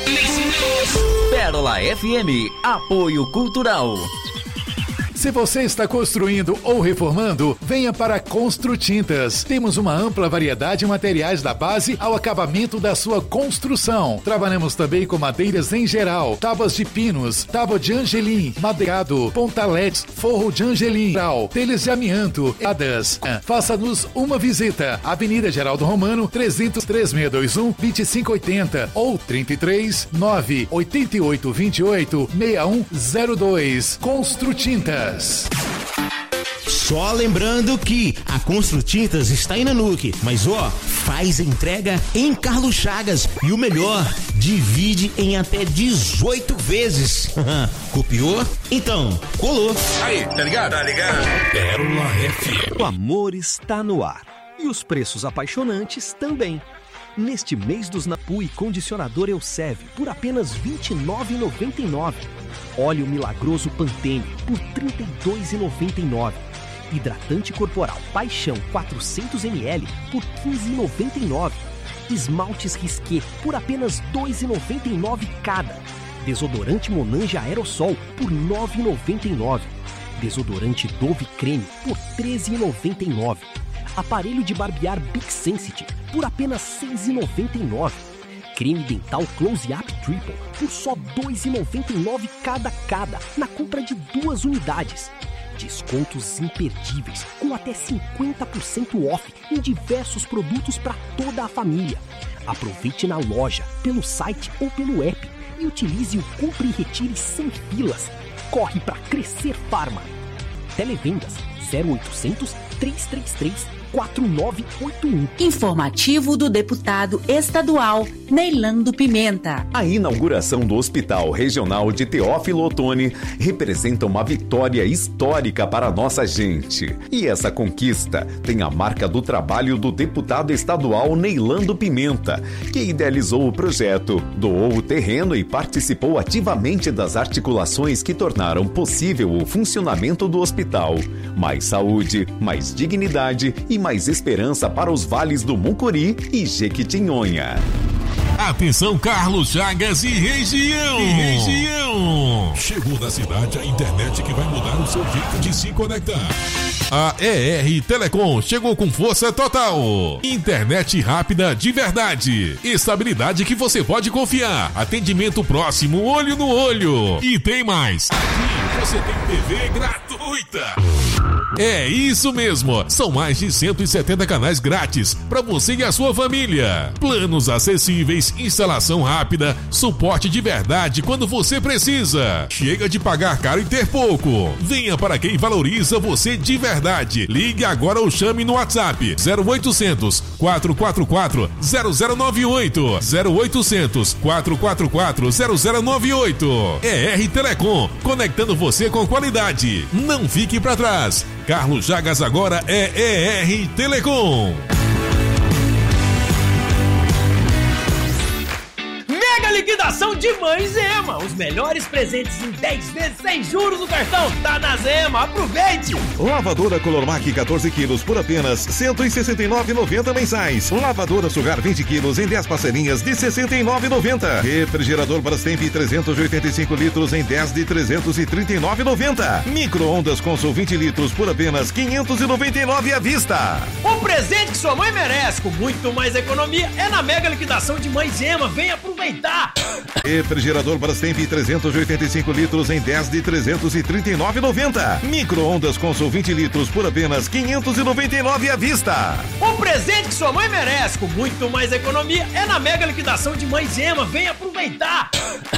Pérola FM, apoio cultural. Se você está construindo ou reformando, venha para Construtintas. Temos uma ampla variedade de materiais da base ao acabamento da sua construção. Trabalhamos também com madeiras em geral, tábuas de pinos, tábua de angelim, madeirado, pontaletes, forro de angelim, telhas de amianto, hadas. Faça-nos uma visita. Avenida Geraldo Romano, 300-3621-2580 ou 33-9-8828-6102. Construtintas. Só lembrando que a Construtintas está em Nanuque, mas faz entrega em Carlos Chagas e o melhor, divide em até 18 vezes. Copiou? Então, colou. Aí, tá ligado? Tá ligado? Pérola FM. O amor está no ar e os preços apaixonantes também. Neste mês dos Napui, condicionador Elseve por apenas R$ 29,99. Óleo milagroso Pantene por R$ 32,99. Hidratante corporal Paixão 400ml por R$ 15,99. Esmaltes Risqué por apenas R$ 2,99 cada. Desodorante Monange Aerosol por R$ 9,99. Desodorante Dove Creme por R$ 13,99. Aparelho de barbear Big Sensitive por apenas R$ 6,99. Creme dental Close Up Triple por só R$ 2,99 cada na compra de 2 unidades. Descontos imperdíveis com até 50% off em diversos produtos para toda a família. Aproveite na loja, pelo site ou pelo app e utilize o Compre e Retire sem filas. Corre para Crescer Farma. Televendas 0800 333 4981. Informativo do deputado estadual Neilando Pimenta. A inauguração do Hospital Regional de Teófilo Otoni representa uma vitória histórica para a nossa gente. E essa conquista tem a marca do trabalho do deputado estadual Neilando Pimenta, que idealizou o projeto, doou o terreno e participou ativamente das articulações que tornaram possível o funcionamento do hospital. Mais saúde, mais dignidade e mais esperança para os vales do Mucuri e Jequitinhonha. Atenção, Carlos Chagas e região! Chegou na cidade a internet que vai mudar o seu jeito de se conectar. A ER Telecom chegou com força total. Internet rápida de verdade. Estabilidade que você pode confiar. Atendimento próximo, olho no olho. E tem mais. Aqui você tem TV gratuita. É isso mesmo, são mais de 170 canais grátis para você e a sua família. Planos acessíveis, instalação rápida, suporte de verdade quando você precisa. Chega de pagar caro e ter pouco. Venha para quem valoriza você de verdade. Ligue agora ou chame no WhatsApp 0800 444 0098 0800 444 0098. ER Telecom, conectando você com qualidade. Não fique para trás. Carlos Chagas agora é ER Telecom. Mega liquidação de Mãe Zema. Os melhores presentes em 10 vezes sem juros no cartão. Tá na Zema, aproveite! Lavadora Colormac 14 quilos por apenas R$ 169,90 mensais. Lavadora Sugar 20 quilos em 10 parcelinhas de R$ 69,90. Refrigerador Brastemp 385 litros em 10 de R$ 339,90. Micro-ondas Consul 20 litros por apenas R$ 599 à vista. O presente que sua mãe merece, com muito mais economia, é na mega liquidação de Mãe Zema. Vem aproveitar! Refrigerador Brastemp 385 litros em 10 de R$ 339,90. Micro-ondas Consul 20 litros por apenas R$ 599 à vista. O presente que sua mãe merece, com muito mais economia, é na mega liquidação de Mãe Zema. Vem aproveitar!